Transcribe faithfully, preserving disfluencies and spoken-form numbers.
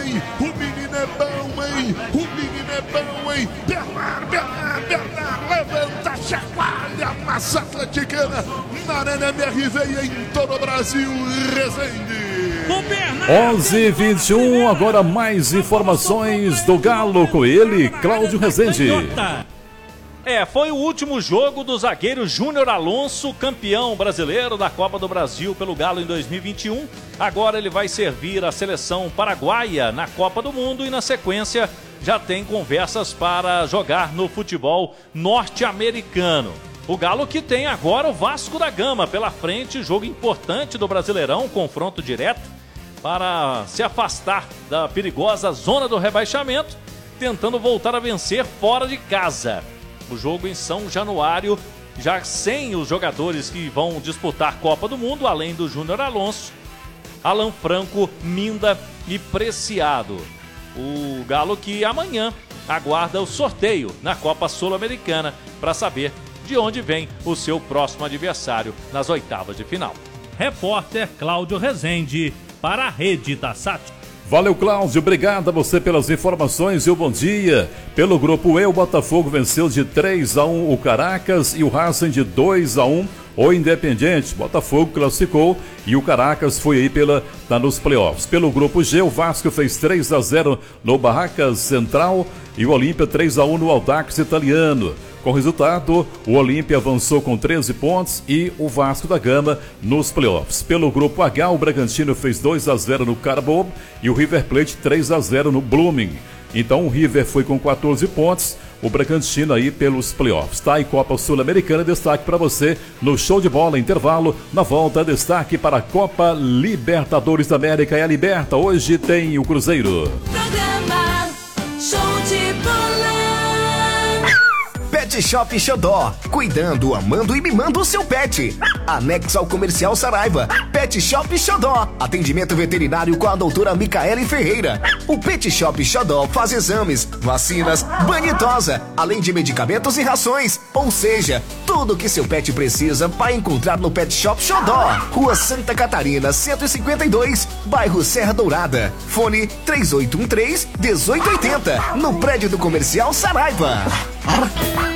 hein? O menino é bom, hein? O menino é bom, hein? Bernardo, Bernardo, Bernardo, levanta, chacoalha, massa atleticana, na Arena M R V e em todo o Brasil, Resende. onze e vinte e um, agora mais informações do Galo com ele, Cláudio Resende. É, foi o último jogo do zagueiro Júnior Alonso, campeão brasileiro da Copa do Brasil pelo Galo em dois mil e vinte e um. Agora ele vai servir a seleção paraguaia na Copa do Mundo e na sequência já tem conversas para jogar no futebol norte-americano. O Galo que tem agora o Vasco da Gama pela frente, jogo importante do Brasileirão, confronto direto para se afastar da perigosa zona do rebaixamento, tentando voltar a vencer fora de casa. O jogo em São Januário, já sem os jogadores que vão disputar Copa do Mundo, além do Júnior Alonso, Alan Franco, Minda e Preciado. O Galo que amanhã aguarda o sorteio na Copa Sul-Americana para saber de onde vem o seu próximo adversário nas oitavas de final. Repórter Cláudio Resende para a Rede Tassat. Valeu, Cláudio, obrigado a você pelas informações e o bom dia. Pelo grupo E, o Botafogo venceu de três a um o Caracas e o Racing de dois a um o Independiente. Botafogo classificou e o Caracas foi aí pela, tá nos playoffs. Pelo grupo G, o Vasco fez três a zero no Barracas Central e o Olímpia três a um no Audax Italiano. Com o resultado, o Olímpia avançou com treze pontos e o Vasco da Gama nos playoffs. Pelo grupo H, o Bragantino fez dois a zero no Carabobo e o River Plate três a zero no Blooming. Então o River foi com quatorze pontos, o Bragantino aí pelos playoffs. Tá? E Copa Sul-Americana, destaque para você no show de bola, intervalo. Na volta, destaque para a Copa Libertadores da América e a Liberta. Hoje tem o Cruzeiro. Programa Show de Bola. Pet Shop Xodó, cuidando, amando e mimando o seu pet. Anexo ao Comercial Saraiva. Pet Shop Xodó, atendimento veterinário com a doutora Micaele Ferreira. O Pet Shop Xodó faz exames, vacinas, banho e tosa, além de medicamentos e rações. Ou seja, tudo que seu pet precisa vai encontrar no Pet Shop Xodó. Rua Santa Catarina, cento e cinquenta e dois, bairro Serra Dourada. Fone três oito um três, um oito oito zero, no prédio do Comercial Saraiva.